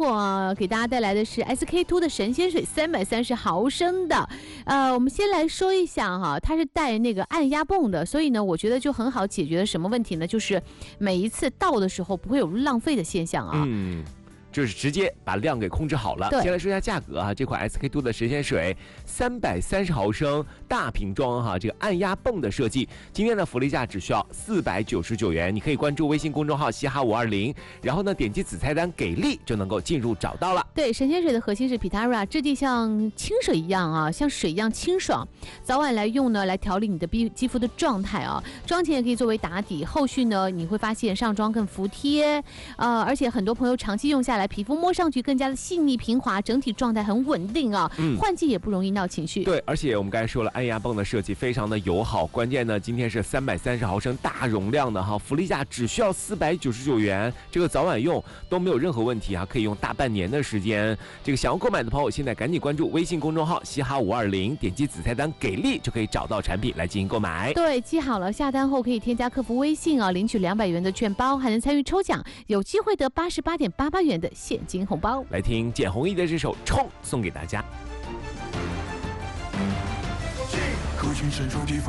货给大家带来的是 SK-II 的神仙水330毫升的。我们先来说一下哈，它是带那个按压泵的，所以呢，我觉得就很好解决了什么问题呢？就是每一次倒的时候不会有浪费的现象啊。 就是直接把量给控制好了。先来说一下价格啊，这款 SK-II 的神仙水330毫升大瓶装哈，这个按压泵的设计，今天的福利价只需要499元。你可以关注微信公众号嘻哈520，然后呢点击子菜单给力就能够进入找到了。 对，神仙水的核心是 Pitara， 质地像清水一样啊，像水一样清爽，早晚来用呢，来调理你的肌肤的状态啊。妆前也可以作为打底，后续呢你会发现上妆更服帖，而且很多朋友长期用下来，皮肤摸上去更加的细腻平滑，整体状态很稳定啊，换季也不容易闹情绪。 对，而且我们刚才说了，按压泵的设计非常的友好，关键呢今天是330毫升大容量的哈，福利价只需要499元，这个早晚用都没有任何问题啊，可以用大半年的时间。这个想要购买的朋友，现在赶紧关注微信公众号嘻哈520，点击子菜单给力就可以找到产品来进行购买。 对，记好了，下单后可以添加客服微信啊，领取200元的券包，还能参与抽奖，有机会得88.88元的现金红包。 来听简弘毅的这首《冲》送给大家。